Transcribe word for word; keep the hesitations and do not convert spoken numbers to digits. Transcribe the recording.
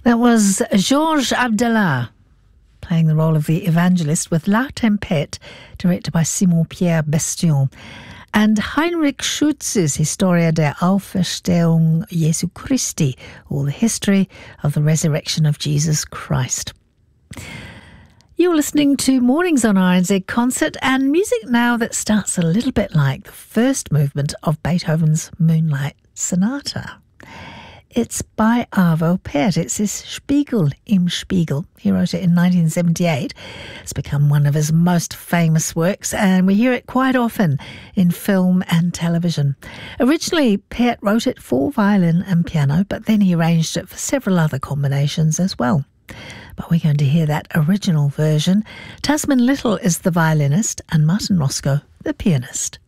That was Georges Abdallah playing the role of the evangelist with La Tempête, directed by Simon-Pierre Bestion, and Heinrich Schutz's Historia der Auferstehung Jesu Christi, or the history of the resurrection of Jesus Christ. You're listening to Mornings on R N Z Concert, and music now that starts a little bit like the first movement of Beethoven's Moonlight Sonata. It's by Arvo Pärt. It's his Spiegel im Spiegel. He wrote it in nineteen seventy-eight. It's become one of his most famous works, and we hear it quite often in film and television. Originally, Pärt wrote it for violin and piano, but then he arranged it for several other combinations as well. But we're going to hear that original version. Tasman Little is the violinist and Martin Roscoe the pianist.